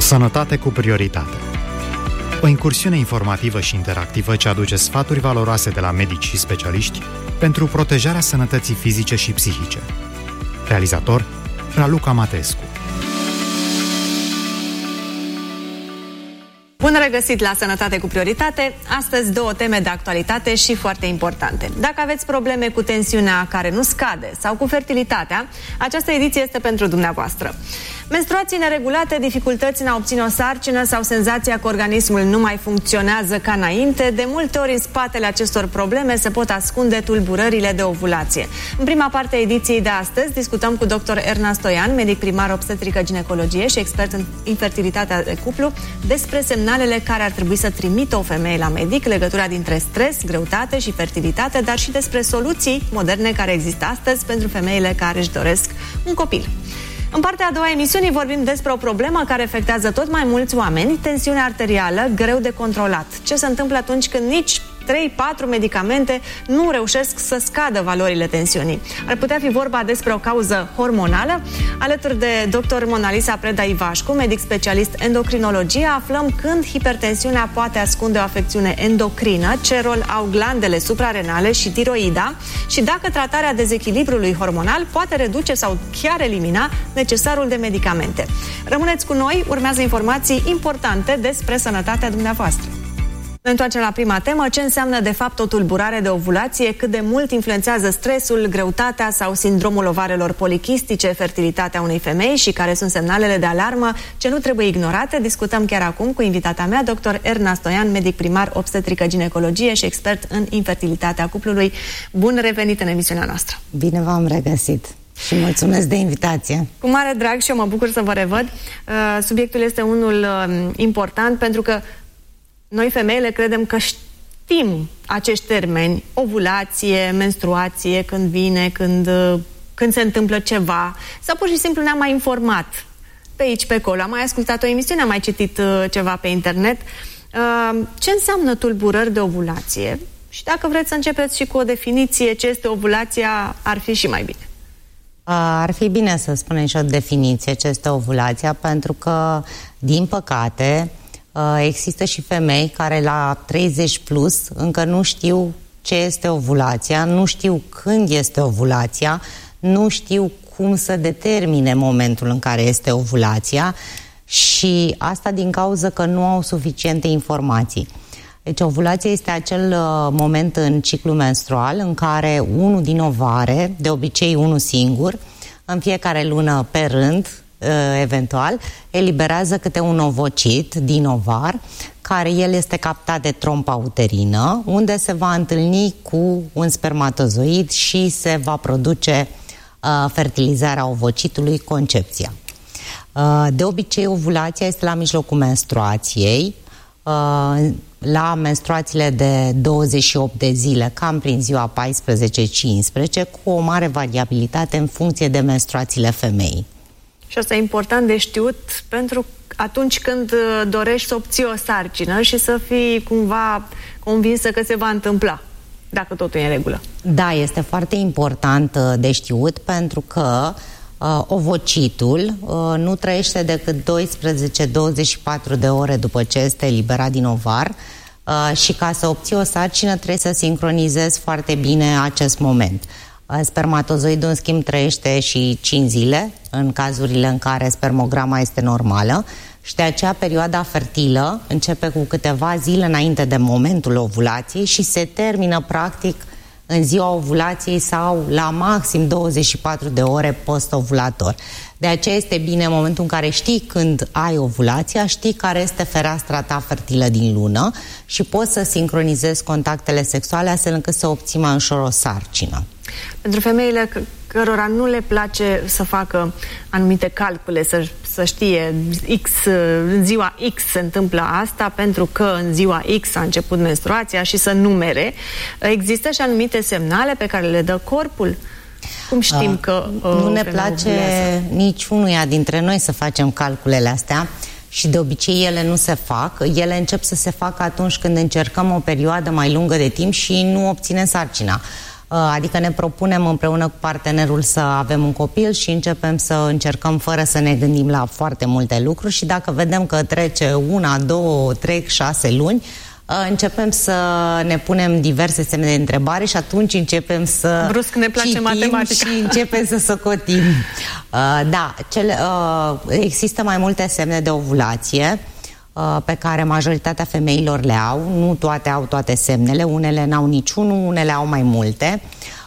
Sănătate cu prioritate. O incursiune informativă și interactivă ce aduce sfaturi valoroase de la medici și specialiști pentru protejarea sănătății fizice și psihice. Realizator Raluca Matescu. Bun regăsit la Sănătate cu prioritate. Astăzi două teme de actualitate și foarte importante. Dacă aveți probleme cu tensiunea care nu scade sau cu fertilitatea, această ediție este pentru dumneavoastră. Menstruații neregulate, dificultăți în a obține o sarcină sau senzația că organismul nu mai funcționează ca înainte, de multe ori în spatele acestor probleme se pot ascunde tulburările de ovulație. În prima parte a ediției de astăzi discutăm cu dr. Erna Stoian, medic primar obstetrică ginecologie și expert în infertilitatea de cuplu, despre semnalele care ar trebui să trimită o femeie la medic, legătura dintre stres, greutate și fertilitate, dar și despre soluții moderne care există astăzi pentru femeile care își doresc un copil. În partea a doua a emisiunii vorbim despre o problemă care afectează tot mai mulți oameni, tensiunea arterială, greu de controlat. Ce se întâmplă atunci când nici 3-4 medicamente nu reușesc să scadă valorile tensiunii? Ar putea fi vorba despre o cauză hormonală? Alături de dr. Monalisa Preda Ivașcu, medic specialist endocrinologie, aflăm când hipertensiunea poate ascunde o afecțiune endocrină, ce rol au glandele suprarenale și tiroida și dacă tratarea dezechilibrului hormonal poate reduce sau chiar elimina necesarul de medicamente. Rămâneți cu noi, urmează informații importante despre sănătatea dumneavoastră. Ne întoarcem la prima temă. Ce înseamnă de fapt o tulburare de ovulație? Cât de mult influențează stresul, greutatea sau sindromul ovarelor polichistice fertilitatea unei femei și care sunt semnalele de alarmă ce nu trebuie ignorate? Discutăm chiar acum cu invitata mea, dr. Erna Stoian, medic primar obstetrică ginecologie și expert în infertilitatea cuplului. Bun revenit în emisiunea noastră! Bine v-am regăsit! Și mulțumesc de invitație. Cu mare drag și eu mă bucur să vă revăd. Subiectul este unul important pentru că noi femeile credem că știm acești termeni, ovulație, menstruație, când vine, când se întâmplă ceva, sau pur și simplu ne-am mai informat pe aici, pe acolo, am mai ascultat o emisiune, am mai citit ceva pe internet. Ce înseamnă tulburări de ovulație? Și dacă vreți să începeți și cu o definiție, ce este ovulația, ar fi și mai bine. Ar fi bine să spunem și o definiție ce este ovulația, pentru că, din păcate, există și femei care la 30 plus încă nu știu ce este ovulația, nu știu când este ovulația, nu știu cum să determine momentul în care este ovulația și asta din cauza că nu au suficiente informații. Deci ovulația este acel moment în ciclu menstrual în care unul din ovare, de obicei unul singur, în fiecare lună pe rând, eventual, eliberează câte un ovocit din ovar, care el este captat de trompa uterină, unde se va întâlni cu un spermatozoid și se va produce fertilizarea ovocitului, concepția. De obicei, ovulația este la mijlocul menstruației, la menstruațiile de 28 de zile, cam prin ziua 14-15, cu o mare variabilitate în funcție de menstruațiile femeii. Și asta e important de știut pentru atunci când dorești să obții o sarcină și să fii cumva convinsă că se va întâmpla, dacă totul e în regulă. Da, este foarte important de știut pentru că ovocitul nu trăiește decât 12-24 de ore după ce este eliberat din ovar și ca să obții o sarcină trebuie să sincronizezi foarte bine acest moment. Spermatozoidul, în schimb, trăiește și 5 zile, în cazurile în care spermograma este normală și de aceea perioada fertilă începe cu câteva zile înainte de momentul ovulației și se termină, practic, în ziua ovulației sau la maxim 24 de ore post-ovulator. De aceea este bine în momentul în care știi când ai ovulația, știi care este fereastra ta fertilă din lună și poți să sincronizezi contactele sexuale astfel încât să obții mai ușor o sarcină. Pentru femeile cărora nu le place să facă anumite calcule, să știe în ziua X se întâmplă asta pentru că în ziua X a început menstruația și să numere, există și anumite semnale pe care le dă corpul? Cum știm că nu ne place niciunuia dintre noi să facem calculele astea și de obicei ele nu se fac. Ele încep să se facă atunci când încercăm o perioadă mai lungă de timp și nu obținem sarcina. Adică ne propunem împreună cu partenerul să avem un copil și începem să încercăm fără să ne gândim la foarte multe lucruri și dacă vedem că trece 1, 2, 3, 6 luni, începem să ne punem diverse semne de întrebare și atunci începem să brusc ne place matematica și începem să socotim. Există mai multe semne de ovulație pe care majoritatea femeilor le au. Nu toate au toate semnele, unele n-au niciunul, unele au mai multe.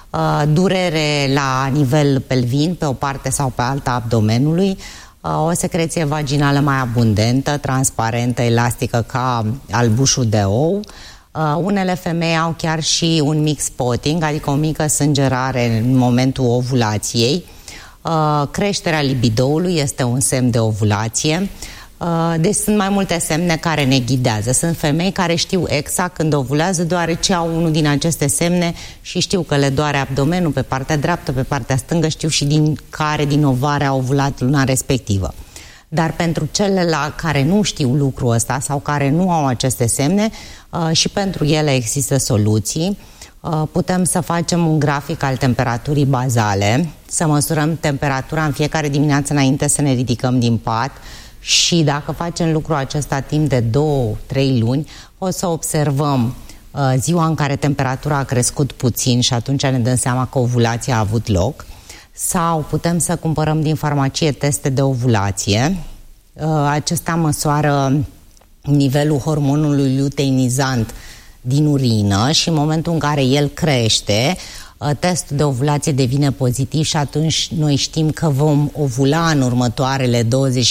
Durere la nivel pelvin, pe o parte sau pe alta abdomenului, o secreție vaginală mai abundentă, transparentă, elastică ca albușul de ou. Unele femei au chiar și un mic spotting, adică o mică sângerare în momentul ovulației. Creșterea libidoului este un semn de ovulație. Deci sunt mai multe semne care ne ghidează. Sunt femei care știu exact când ovulează, deoarece au unul din aceste semne și știu că le doare abdomenul pe partea dreaptă, pe partea stângă, știu și din ovare a ovulat luna respectivă. Dar pentru cele care nu știu lucrul ăsta sau care nu au aceste semne, și pentru ele există soluții. Putem să facem un grafic al temperaturii bazale, să măsurăm temperatura în fiecare dimineață înainte să ne ridicăm din pat. Și dacă facem lucrul acesta timp de 2-3 luni, o să observăm ziua în care temperatura a crescut puțin și atunci ne dăm seama că ovulația a avut loc. Sau putem să cumpărăm din farmacie teste de ovulație. Acesta măsoară nivelul hormonului luteinizant din urină și în momentul în care el crește, testul de ovulație devine pozitiv și atunci noi știm că vom ovula în următoarele 24-48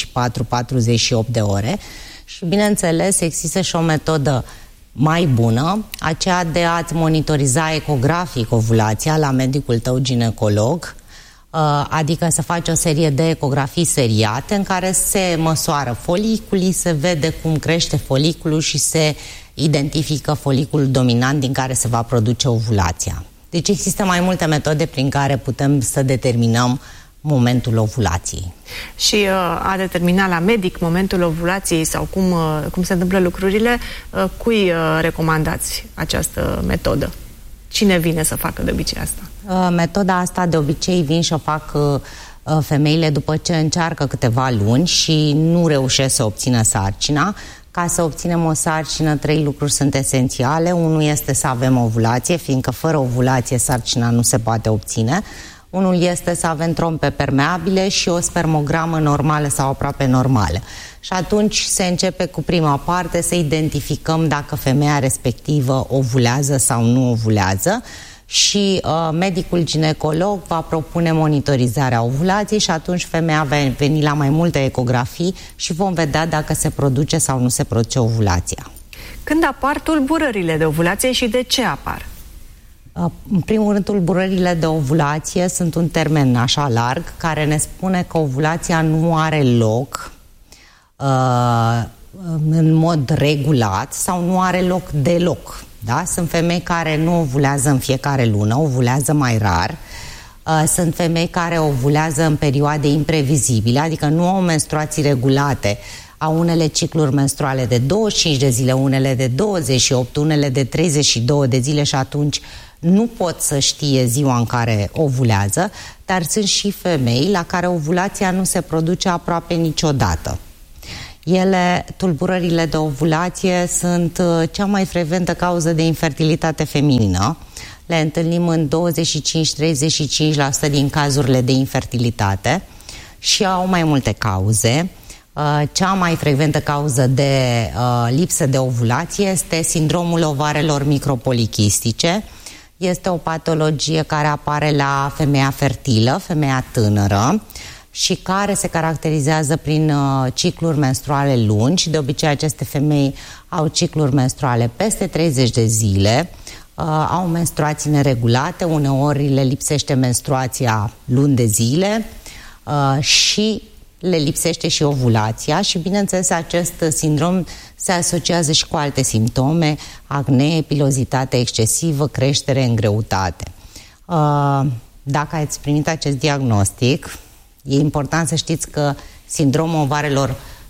de ore și, bineînțeles, există și o metodă mai bună, aceea de a-ți monitoriza ecografic ovulația la medicul tău ginecolog, adică să faci o serie de ecografii seriate în care se măsoară foliculii, se vede cum crește foliculul și se identifică foliculul dominant din care se va produce ovulația. Deci există mai multe metode prin care putem să determinăm momentul ovulației. Și a determina la medic momentul ovulației sau cum se întâmplă lucrurile, cui recomandați această metodă? Cine vine să facă de obicei asta? Metoda asta de obicei vin și o fac femeile după ce încearcă câteva luni și nu reușesc să obțină sarcina. Ca să obținem o sarcină, 3 lucruri sunt esențiale. Unul este să avem ovulație, fiindcă fără ovulație sarcina nu se poate obține. Unul este să avem trompe permeabile și o spermogramă normală sau aproape normală. Și atunci se începe cu prima parte să identificăm dacă femeia respectivă ovulează sau nu ovulează și medicul ginecolog va propune monitorizarea ovulației și atunci femeia va veni la mai multe ecografii și vom vedea dacă se produce sau nu se produce ovulația. Când apar tulburările de ovulație și de ce apar? În primul rând, tulburările de ovulație sunt un termen așa larg care ne spune că ovulația nu are loc în mod regulat sau nu are loc deloc. Da? Sunt femei care nu ovulează în fiecare lună, ovulează mai rar. Sunt femei care ovulează în perioade imprevizibile, adică nu au menstruații regulate. Au unele cicluri menstruale de 25 de zile, unele de 28, unele de 32 de zile și atunci nu pot să știe ziua în care ovulează, dar sunt și femei la care ovulația nu se produce aproape niciodată. Tulburările de ovulație sunt cea mai frecventă cauză de infertilitate feminină. Le întâlnim în 25-35% din cazurile de infertilitate și au mai multe cauze. Cea mai frecventă cauză de lipsă de ovulație este sindromul ovarelor micropolichistice. Este o patologie care apare la femeia fertilă, femeia tânără, și care se caracterizează prin cicluri menstruale lungi. De obicei aceste femei au cicluri menstruale peste 30 de zile, au menstruații neregulate, uneori le lipsește menstruația luni de zile și le lipsește și ovulația și, bineînțeles, acest sindrom se asociază și cu alte simptome, acne, pilozitate excesivă, creștere în greutate. Dacă ați primit acest diagnostic, e important să știți că sindromul ovarelor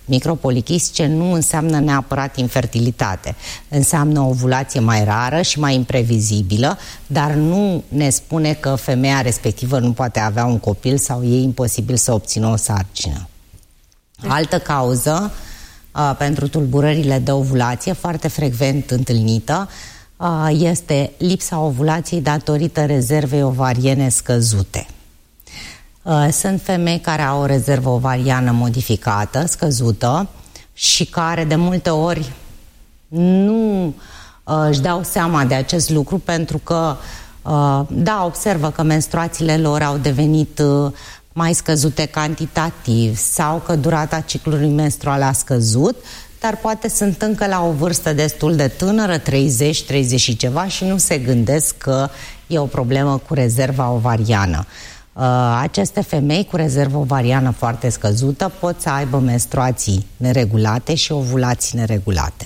micropolichistice nu înseamnă neapărat infertilitate. Înseamnă o ovulație mai rară și mai imprevizibilă, dar nu ne spune că femeia respectivă nu poate avea un copil sau e imposibil să obțină o sarcină. Altă cauză pentru tulburările de ovulație, foarte frecvent întâlnită, este lipsa ovulației datorită rezervei ovariene scăzute. Sunt femei care au o rezervă ovariană modificată, scăzută, și care de multe ori nu își dau seama de acest lucru pentru că, da, observă că menstruațiile lor au devenit mai scăzute cantitativ sau că durata ciclului menstrual a scăzut, dar poate sunt încă la o vârstă destul de tânără, 30, 30 și ceva, și nu se gândesc că e o problemă cu rezerva ovariană. Aceste femei cu rezervă ovariană foarte scăzută pot să aibă menstruații neregulate și ovulații neregulate.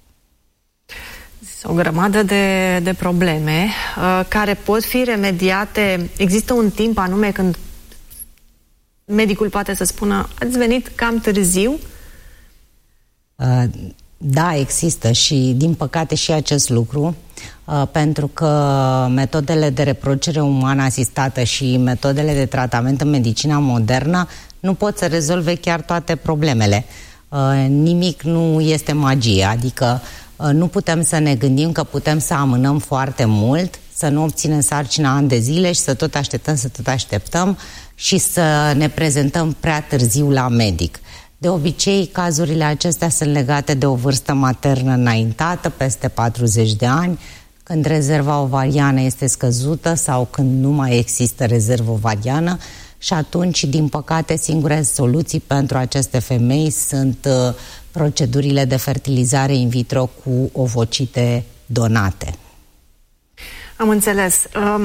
O grămadă de probleme care pot fi remediate. Există un timp anume când medicul poate să spună: ați venit cam târziu? Da, există și din păcate și acest lucru, pentru că metodele de reproducere umană asistată și metodele de tratament în medicina modernă nu pot să rezolve chiar toate problemele. Nimic nu este magie, adică nu putem să ne gândim că putem să amânăm foarte mult, să nu obținem sarcina ani de zile și să tot așteptăm și să ne prezentăm prea târziu la medic. De obicei, cazurile acestea sunt legate de o vârstă maternă înaintată, peste 40 de ani, când rezerva ovariană este scăzută sau când nu mai există rezervă ovariană, și atunci, din păcate, singure soluții pentru aceste femei sunt procedurile de fertilizare in vitro cu ovocite donate. Am înțeles.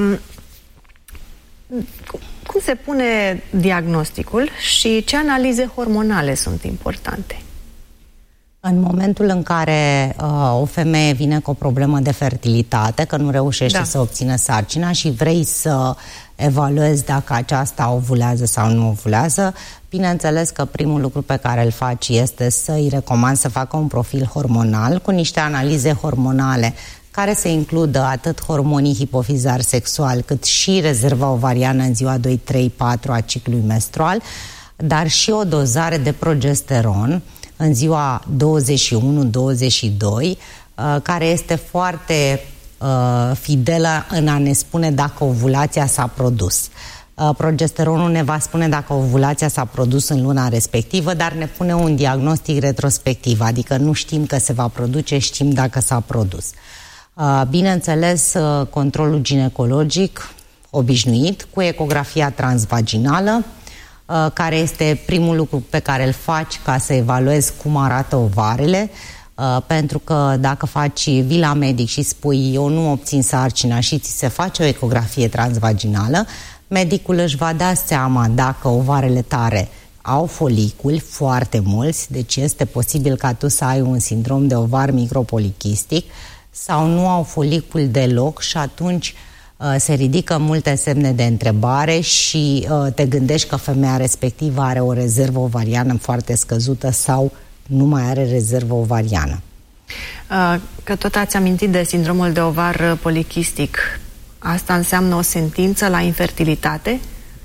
Cum se pune diagnosticul și ce analize hormonale sunt importante? În momentul în care o femeie vine cu o problemă de fertilitate, că nu reușește să obțină sarcina și vrei să evaluezi dacă aceasta ovulează sau nu ovulează, bineînțeles că primul lucru pe care îl faci este să îi recomand să facă un profil hormonal cu niște analize hormonale care să includă atât hormonii hipofizari sexual, cât și rezerva ovariană în ziua 2, 3, 4 a ciclului menstrual, dar și o dozare de progesteron în ziua 21-22, care este foarte fidelă în a ne spune dacă ovulația s-a produs. Progesteronul ne va spune dacă ovulația s-a produs în luna respectivă, dar ne pune un diagnostic retrospectiv, adică nu știm că se va produce, știm dacă s-a produs. Bineînțeles, controlul ginecologic obișnuit cu ecografia transvaginală, care este primul lucru pe care îl faci ca să evaluezi cum arată ovarele, pentru că dacă vii la medic și spui eu nu obțin sarcina și ți se face o ecografie transvaginală, medicul își va da seama dacă ovarele tale au foliculi, foarte mulți, deci este posibil ca tu să ai un sindrom de ovar micropolichistic, sau nu au folicul deloc și atunci se ridică multe semne de întrebare și te gândești că femeia respectivă are o rezervă ovariană foarte scăzută sau nu mai are rezervă ovariană. Că tot ați amintit de sindromul de ovar polichistic, asta înseamnă o sentință la infertilitate?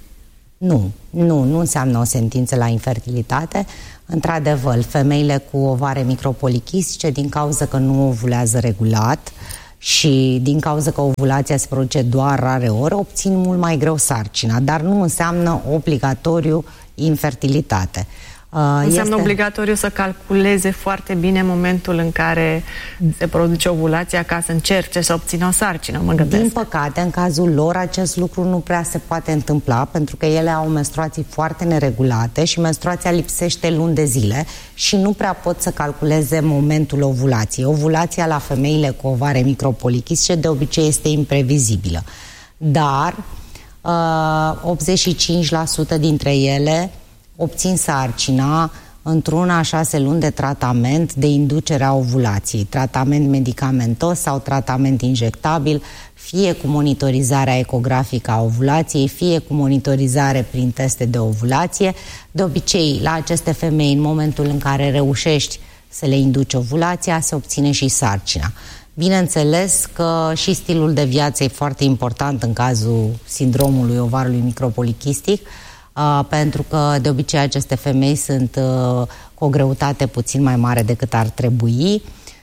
Nu înseamnă o sentință la infertilitate. Într-adevăr, femeile cu ovare micropolichistice, din cauza că nu ovulează regulat și din cauza că ovulația se produce doar rare ori, obțin mult mai greu sarcina, dar nu înseamnă obligatoriu infertilitate. Înseamnă obligatoriu să calculeze foarte bine momentul în care se produce ovulația ca să încerce să obțină o sarcină, mă gândesc. Din păcate, în cazul lor, acest lucru nu prea se poate întâmpla, pentru că ele au menstruații foarte neregulate și menstruația lipsește luni de zile și nu prea pot să calculeze momentul ovulației. Ovulația la femeile cu ovare micropolichistice de obicei este imprevizibilă. Dar 85% dintre ele obțin sarcina într-una 6 luni de tratament de inducere a ovulației, tratament medicamentos sau tratament injectabil, fie cu monitorizarea ecografică a ovulației, fie cu monitorizare prin teste de ovulație. De obicei, la aceste femei, în momentul în care reușești să le induci ovulația, se obține și sarcina. Bineînțeles că și stilul de viață e foarte important în cazul sindromului ovarului micropolichistic, pentru că de obicei aceste femei sunt cu o greutate puțin mai mare decât ar trebui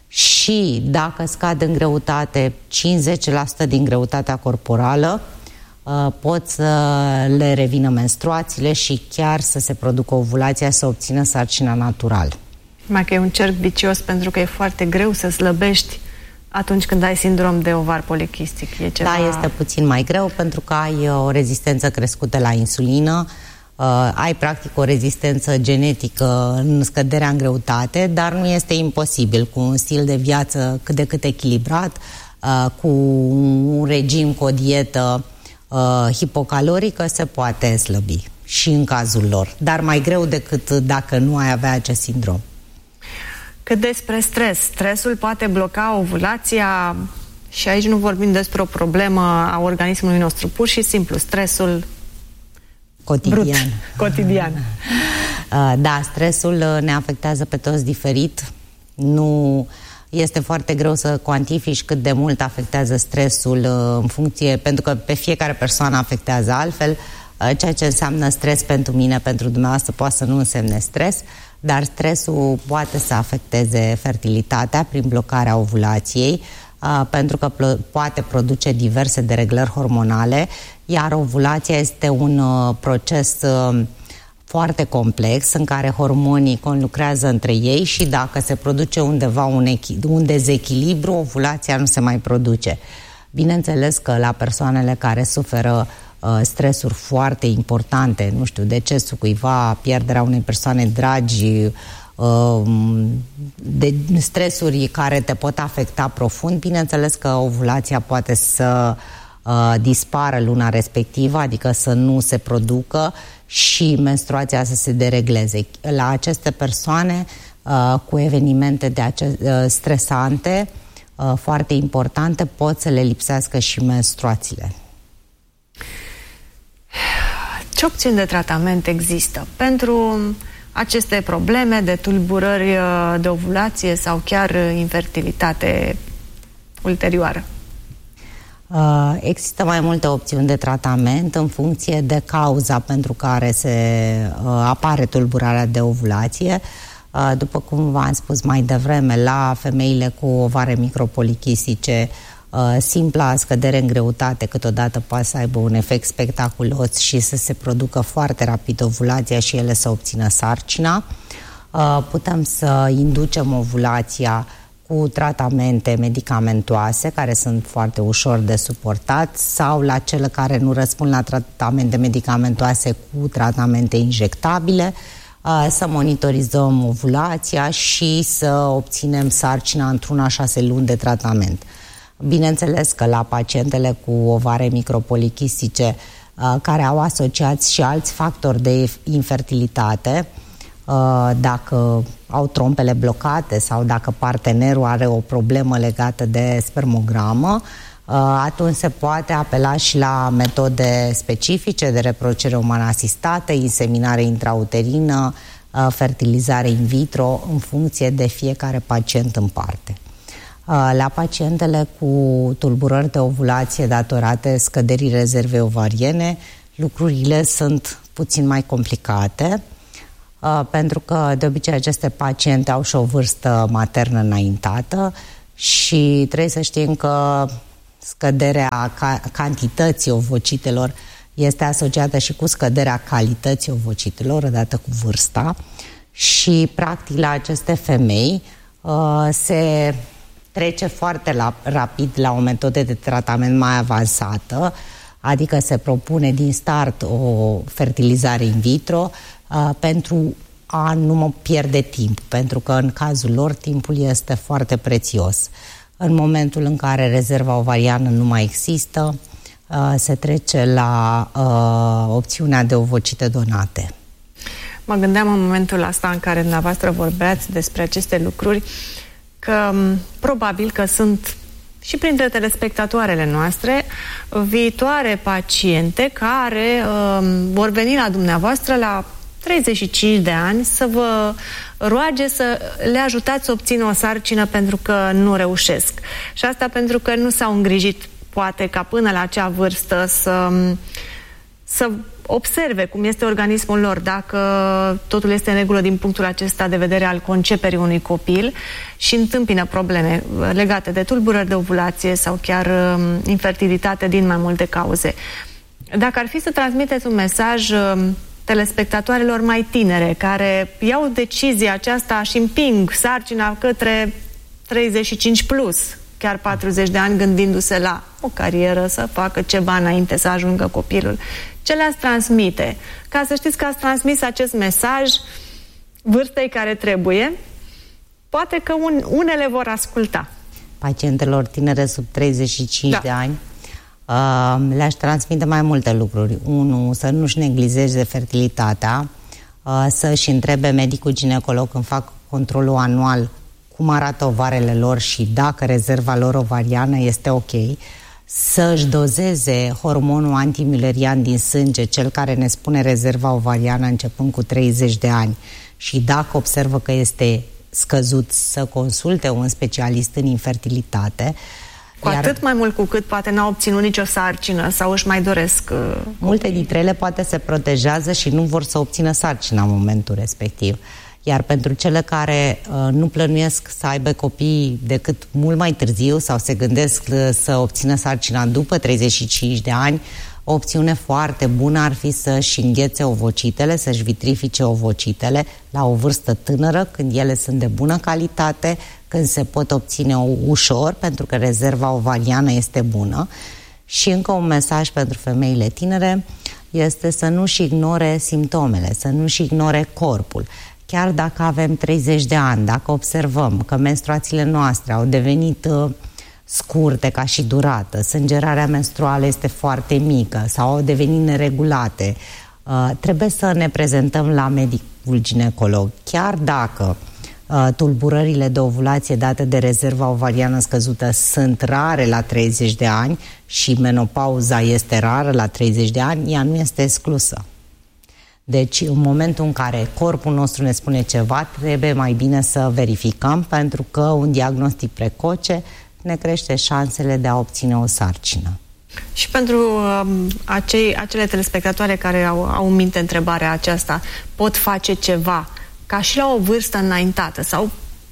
și dacă scad în greutate 5-10% din greutatea corporală, pot să le revină menstruațiile și chiar să se producă ovulația, să obțină sarcina natural. Mai că e un cerc vicios, pentru că e foarte greu să slăbești atunci când ai sindrom de ovar polichistic. E ceva... Da, este puțin mai greu pentru că ai o rezistență crescută la insulină, ai practic o rezistență genetică în scăderea în greutate, dar nu este imposibil. Cu un stil de viață cât de cât echilibrat, cu un regim, cu o dietă hipocalorică, se poate slăbi și în cazul lor, dar mai greu decât dacă nu ai avea acest sindrom. Cât despre stres, stresul poate bloca ovulația și aici nu vorbim despre o problemă a organismului nostru, pur și simplu stresul cotidian. Brut, cotidian. Da, stresul ne afectează pe toți diferit. Nu este foarte greu să cuantifici cât de mult afectează stresul în funcție, pentru că pe fiecare persoană afectează altfel. Ceea ce înseamnă stres pentru mine, pentru dumneavoastră, poate să nu însemne stres, dar stresul poate să afecteze fertilitatea prin blocarea ovulației, pentru că poate produce diverse dereglări hormonale, iar ovulația este un proces foarte complex în care hormonii conlucrează între ei și dacă se produce undeva un dezechilibru, ovulația nu se mai produce. Bineînțeles că la persoanele care suferă stresuri foarte importante, nu știu, decesul cuiva, pierderea unei persoane dragi, de stresuri care te pot afecta profund, bineînțeles că ovulația poate să dispară luna respectivă, adică să nu se producă și menstruația să se deregleze. La aceste persoane cu evenimente stresante foarte importante pot să le lipsească și menstruațiile. Ce opțiuni de tratament există pentru aceste probleme de tulburări de ovulație sau chiar infertilitate ulterioară? Există mai multe opțiuni de tratament în funcție de cauza pentru care apare tulburarea de ovulație. După cum v-am spus mai devreme, la femeile cu ovare micropolichistice, simpla scădere în greutate câteodată poate să aibă un efect spectaculos și să se producă foarte rapid ovulația și ele să obțină sarcina. Putem să inducem ovulația cu tratamente medicamentoase, care sunt foarte ușor de suportat, sau la cele care nu răspund la tratamente medicamentoase cu tratamente injectabile, să monitorizăm ovulația și să obținem sarcina într-una 6 luni de tratament. Bineînțeles că la pacientele cu ovare micropolichistice care au asociați și alți factori de infertilitate, dacă au trompele blocate sau dacă partenerul are o problemă legată de spermogramă, atunci se poate apela și la metode specifice de reproducere umană asistată, inseminare intrauterină, fertilizare in vitro, în funcție de fiecare pacient în parte. La pacientele cu tulburări de ovulație datorate scăderii rezervei ovariene, lucrurile sunt puțin mai complicate, pentru că de obicei aceste paciente au și o vârstă maternă înaintată și trebuie să știm că scăderea cantității ovocitelor este asociată și cu scăderea calității ovocitelor odată cu vârsta și practic la aceste femei se trece foarte rapid la o metodă de tratament mai avansată, adică se propune din start o fertilizare in vitro pentru a nu mă pierde timp, pentru că în cazul lor timpul este foarte prețios. În momentul în care rezerva ovariană nu mai există, se trece la opțiunea de ovocite donate. Mă gândeam în momentul ăsta în care dumneavoastră vorbeați despre aceste lucruri că probabil că sunt și printre telespectatoarele noastre viitoare paciente care vor veni la dumneavoastră la 35 de ani să vă roage să le ajutați să obțină o sarcină pentru că nu reușesc. Și asta pentru că nu s-au îngrijit, poate, ca până la acea vârstă să observe cum este organismul lor, dacă totul este în regulă din punctul acesta de vedere al conceperii unui copil și întâmpină probleme legate de tulburări de ovulație sau chiar infertilitate din mai multe cauze. Dacă ar fi să transmiteți un mesaj telespectatoarelor mai tinere care iau decizia aceasta și împing sarcina către 35 plus, chiar 40 de ani, gândindu-se la o carieră, să facă ceva înainte să ajungă copilul, ce le-ați transmite? Ca să știți că ați transmis acest mesaj vârstei care trebuie, poate că unele vor asculta. Pacientelor tinere sub 35 de ani le-aș transmite mai multe lucruri. Unu, să nu-și neglijeze fertilitatea, să-și întrebe medicul ginecolog când fac controlul anual cum arată ovarele lor și dacă rezerva lor ovariană este ok, să-și dozeze hormonul antimilerian din sânge, cel care ne spune rezerva ovariană începând cu 30 de ani, și dacă observă că este scăzut, să consulte un specialist în infertilitate. Cu atât mai mult cu cât poate n-au obținut nicio sarcină sau își mai doresc multe dintre ele poate se protejează și nu vor să obțină sarcina în momentul respectiv. Iar pentru cele care nu plănuiesc să aibă copii decât mult mai târziu sau se gândesc să obțină sarcina după 35 de ani, o opțiune foarte bună ar fi să-și înghețe ovocitele, să-și vitrifice ovocitele la o vârstă tânără, când ele sunt de bună calitate, când se pot obține ușor, pentru că rezerva ovariană este bună. Și încă un mesaj pentru femeile tinere este să nu-și ignore simptomele, să nu-și ignore corpul. Chiar dacă avem 30 de ani, dacă observăm că menstruațiile noastre au devenit scurte ca și durată, sângerarea menstruală este foarte mică sau au devenit neregulate, trebuie să ne prezentăm la medicul ginecolog. Chiar dacă tulburările de ovulație date de rezerva ovariană scăzută sunt rare la 30 de ani și menopauza este rară la 30 de ani, ea nu este exclusă. Deci, în momentul în care corpul nostru ne spune ceva, trebuie mai bine să verificăm, pentru că un diagnostic precoce ne crește șansele de a obține o sarcină. Și pentru acele telespectatoare care au în minte întrebarea aceasta, pot face ceva ca și la o vârstă înaintată sau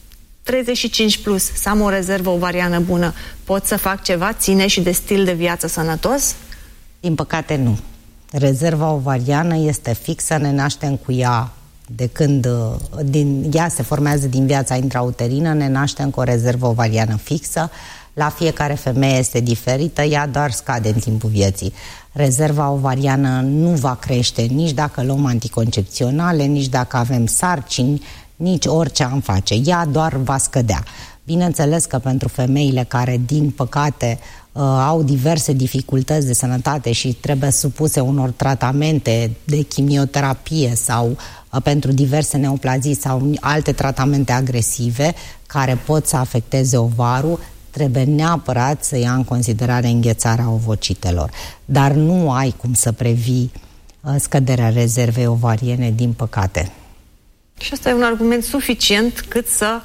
35 plus, să am o rezervă ovariană bună, pot să fac ceva? Ține și de stil de viață sănătos? Din păcate nu. Rezerva ovariană este fixă, ne naștem cu ea de când ea se formează din viața intrauterină, ne naștem cu o rezervă ovariană fixă. La fiecare femeie este diferită, ea doar scade în timpul vieții. Rezerva ovariană nu va crește nici dacă luăm anticoncepționale, nici dacă avem sarcini, nici orice am face. Ea doar va scădea. Bineînțeles că pentru femeile care, din păcate, au diverse dificultăți de sănătate și trebuie supuse unor tratamente de chimioterapie sau pentru diverse neoplazii sau alte tratamente agresive care pot să afecteze ovarul, trebuie neapărat să ia în considerare înghețarea ovocitelor. Dar nu ai cum să previi scăderea rezervei ovariene, din păcate. Și asta e un argument suficient cât să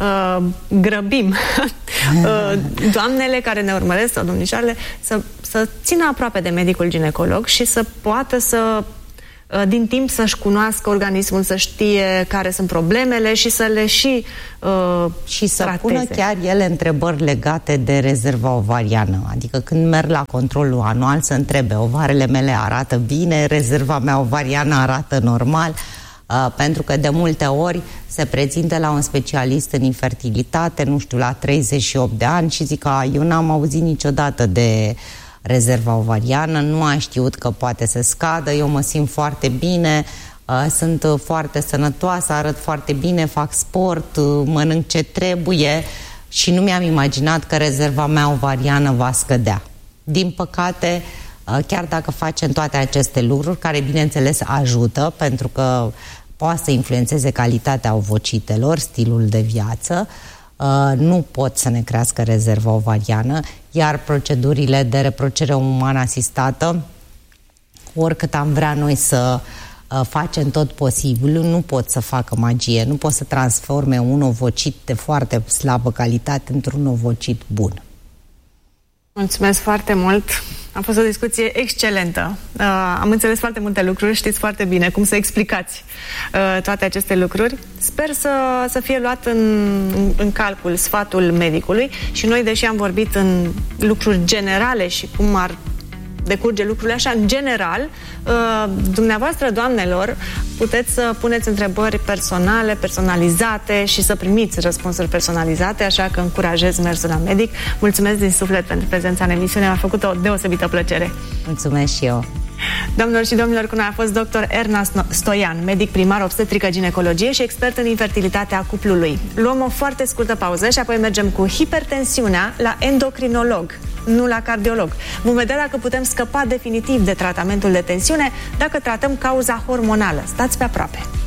grăbim doamnele care ne urmăresc sau domnișoarele să țină aproape de medicul ginecolog și să poată să din timp să-și cunoască organismul, să știe care sunt problemele și să le și să trateze. Pună chiar ele întrebări legate de rezerva ovariană. Adică când merg la controlul anual să întrebe: ovarele mele arată bine, rezerva mea ovariană arată normal. Pentru că de multe ori se prezintă la un specialist în infertilitate, nu știu, la 38 de ani și zic că eu n-am auzit niciodată de rezerva ovariană, nu am știut că poate să scadă, eu mă simt foarte bine, sunt foarte sănătoasă, arăt foarte bine, fac sport, mănânc ce trebuie și nu mi-am imaginat că rezerva mea ovariană va scădea. Din păcate, chiar dacă facem toate aceste lucruri, care bineînțeles ajută, pentru că poate să influențeze calitatea ovocitelor, stilul de viață, nu pot să ne crească rezerva ovariană, iar procedurile de reproducere umană asistată, oricât am vrea noi să facem tot posibilul, nu pot să facă magie, nu pot să transforme un ovocit de foarte slabă calitate într-un ovocit bun. Mulțumesc foarte mult! A fost o discuție excelentă. Am înțeles foarte multe lucruri, știți foarte bine cum să explicați toate aceste lucruri. Sper să fie luat în calcul sfatul medicului și noi, deși am vorbit în lucruri generale și cum ar decurge lucrurile așa, în general, dumneavoastră, doamnelor, puteți să puneți întrebări personale, personalizate și să primiți răspunsuri personalizate, așa că încurajez mersul la medic. Mulțumesc din suflet pentru prezența în emisiune, mi-a făcut o deosebită plăcere. Mulțumesc și eu. Doamnelor și domnilor, cu noi a fost dr. Erna Stoian, medic primar obstetrică-ginecologie și expert în infertilitatea cuplului. Luăm o foarte scurtă pauză și apoi mergem cu hipertensiunea la endocrinolog, nu la cardiolog. Vom vedea dacă putem scăpa definitiv de tratamentul de tensiune dacă tratăm cauza hormonală. Stați pe aproape!